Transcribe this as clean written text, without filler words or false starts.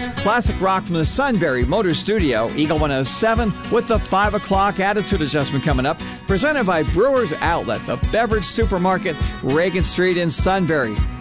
Classic rock from the Sunbury Motor Studio, Eagle 107, with the 5 o'clock attitude adjustment coming up. Presented by Brewers Outlet, the beverage supermarket, Reagan Street in Sunbury.